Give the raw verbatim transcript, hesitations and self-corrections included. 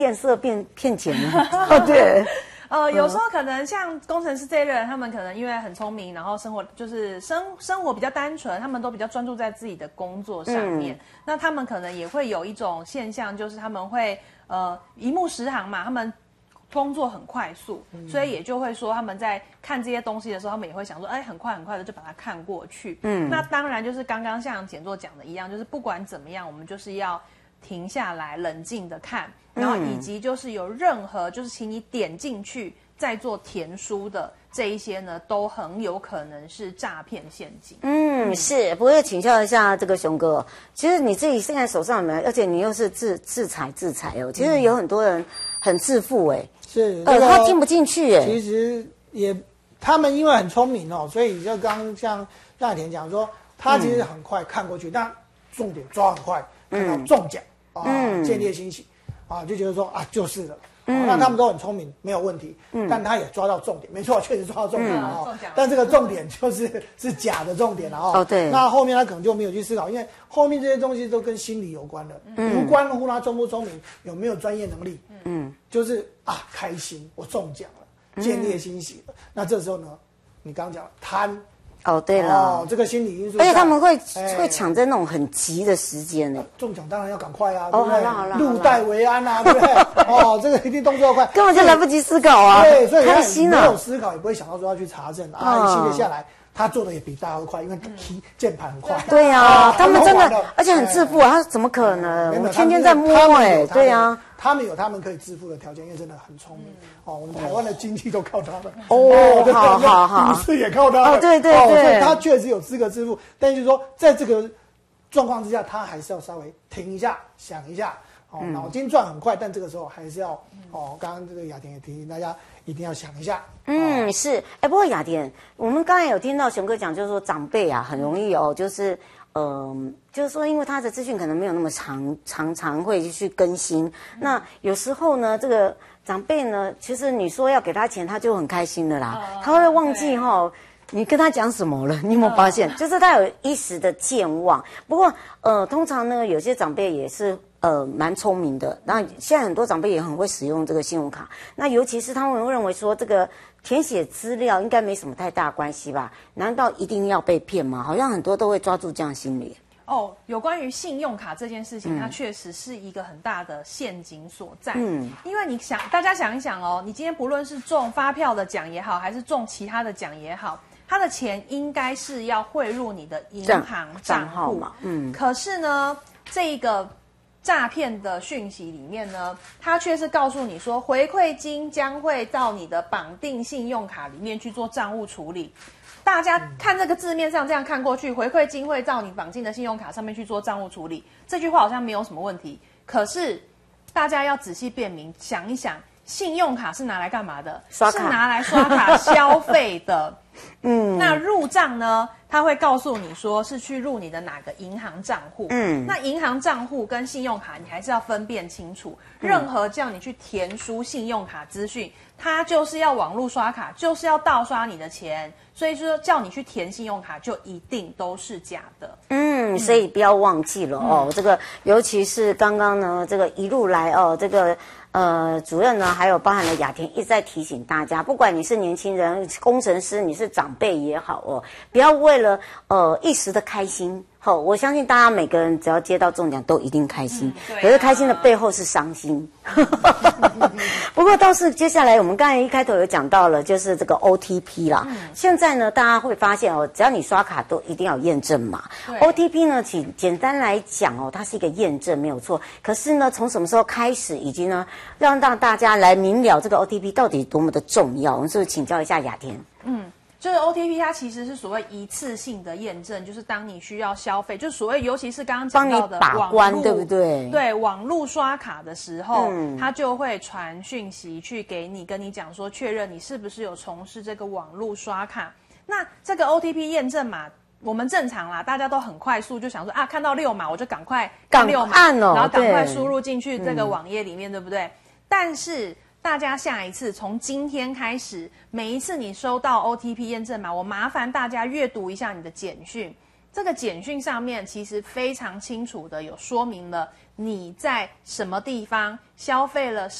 变色变骗钱了。哦，对。 呃，有时候可能像工程师这一类人，他们可能因为很聪明，然后生活就是生生活比较单纯，他们都比较专注在自己的工作上面。嗯、那他们可能也会有一种现象，就是他们会呃一目十行嘛，他们工作很快速，嗯、所以也就会说他们在看这些东西的时候，他们也会想说，哎，很快很快的就把它看过去。嗯，那当然就是刚刚像简作讲的一样，就是不管怎么样，我们就是要停下来，冷静的看。然后以及就是有任何就是请你点进去再做填书的这一些呢，都很有可能是诈骗陷阱。 嗯，是。不过请教一下这个熊哥，其实你自己现在手上有没有？而且你又是自自裁自裁哦，其实有很多人很自负哎、欸， 是， 呃，他进不进去哎、欸。 其实也，他们因为很聪明哦，所以就刚刚像大田讲说，他其实很快看过去，嗯、但重点抓很快，看到中奖啊，嗯、见猎欣喜。啊，就觉得说啊，就是了。嗯，那他们都很聪明，没有问题。嗯，但他也抓到重点，没错，确实抓到重点了哦。嗯、但这个重点就是是假的重点了哦。哦，对。那后面他可能就没有去思考，因为后面这些东西都跟心理有关的，嗯、无关乎他聪不聪明，有没有专业能力。嗯，就是啊，开心，我中奖了，见猎欣喜了。嗯、那这时候呢，你刚刚讲贪。 哦，对了， 哦，这个心理因素， 而且他们会、哎、会抢在那种很急的时间呢。 中奖当然要赶快啊， 哦， 对不对？ 好了好了， 入袋为安啊，对不对？哦，这个一定动作要快， 根本就来不及思考啊。 对，所以开心了， 没有思考也不会想到说要去查证啊，一系列下来。他做的也比大家都快，因为踢键盘很快。 对呀、啊，他们真的，而且很自负啊！他怎么可能？我天天在摸哎，对呀。 他们有他们可以致富的条件，因为真的很聪明哦。我们台湾的经济都靠他们哦，好好好， 股市也靠他们。 哦，对对对， 所以他确实有资格致富，但是说在这个状况之下，他还是要稍微停一下，想一下。哦，脑筋转很快，但这个时候还是要哦。刚刚这个雅婷也提醒大家，一定要想一下。 嗯，哦、是。哎，不过雅婷，我们刚才有听到熊哥讲，就是说长辈啊，很容易哦，就是嗯、呃，就是说，因为他的资讯可能没有那么常常常会去更新。嗯、那有时候呢，这个长辈呢，其实你说要给他钱，他就很开心的啦，哦、他会忘记哈、哦。你跟他讲什么了？你有没有发现？嗯、就是他有一时的健忘。不过，呃，通常呢，有些长辈也是呃蛮聪明的。然后现在很多长辈也很会使用这个信用卡。那尤其是他们会认为说，这个填写资料应该没什么太大关系吧？难道一定要被骗吗？好像很多都会抓住这样的心理。 哦，有关于信用卡这件事情，它确实是一个很大的陷阱所在。嗯，因为你想，大家想一想哦，你今天不论是中发票的奖也好，还是中其他的奖也好。他的钱应该是要汇入你的银行账户嘛，嗯，可是呢，这个诈骗的讯息里面呢，它却是告诉你说，回馈金将会到你的绑定信用卡里面去做账务处理。大家看这个字面上这样看过去，回馈金会到你绑定的信用卡上面去做账务处理，这句话好像没有什么问题。可是大家要仔细辨明，想一想，信用卡是拿来干嘛的？ 刷卡， 是拿来刷卡消费的。嗯，那入账呢？他会告诉你说是去入你的哪个银行账户。嗯，那银行账户跟信用卡你还是要分辨清楚。任何叫你去填输信用卡资讯，它就是要网络刷卡，就是要盗刷你的钱。所以说叫你去填信用卡，就一定都是假的。 嗯，所以不要忘记了哦，嗯、这个尤其是刚刚呢，这个一路来哦，这个。呃，主任呢，还有包含了雅婷一直在提醒大家，不管你是年轻人、工程师，你是长辈也好哦，不要为了呃一时的开心。好、哦，我相信大家每个人只要接到中奖都一定开心，嗯啊、可是开心的背后是伤心。不过倒是接下来我们刚才一开头有讲到了，就是这个 O T P 啦。嗯、现在呢，大家会发现哦，只要你刷卡都一定要有验证码。O T P 呢，简简单来讲哦，它是一个验证没有错。可是呢，从什么时候开始，以及呢，让让大家来明了这个 O T P 到底多么的重要，我们是不是请教一下雅婷？ 嗯。就是 O T P， 它其实是所谓一次性的验证，就是当你需要消费，就是所谓，尤其是刚刚讲到的把关，对不对？ 对，网络刷卡的时候，嗯、它就会传讯息去给你，跟你讲说确认你是不是有从事这个网络刷卡。那这个 O T P 验证码，我们正常啦，大家都很快速就想说啊，看到六码我就赶快按六码， 按哦， 然后赶快输入进去这个网页里面，嗯、对不对？但是大家下一次从今天开始，每一次你收到 O T P 验证码，我麻烦大家阅读一下你的简讯， 这个简讯上面其实非常清楚的有说明了你在什么地方消费了